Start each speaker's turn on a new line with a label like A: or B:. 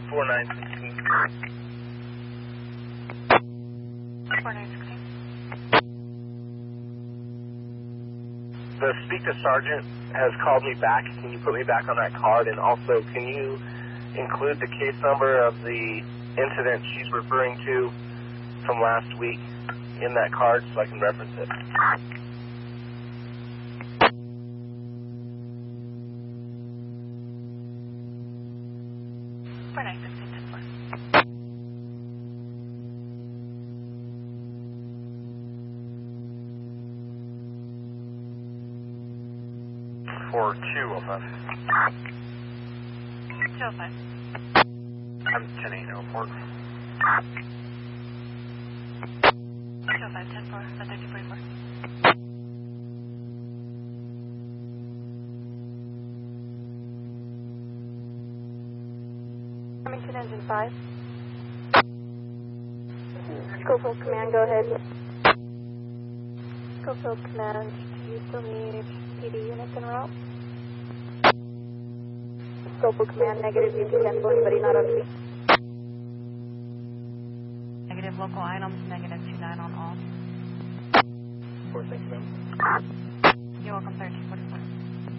A: 4916.
B: 4916.
A: The speak to sergeant has called me back. Can you put me back on that card? And also, can you include the case number of the incident she's referring to from last week in that card so I can reference it? For 205.
B: 205.
A: I'm 10-8 airport.
B: 205, 10-4, 1344. Remington engine 5. Schofield command, go ahead. Schofield command, do you still need PD units en route? Schofield command, negative, you can cancel anybody not on duty. Negative, local items, negative 29 on all.
A: 467.
B: You're welcome, 1344.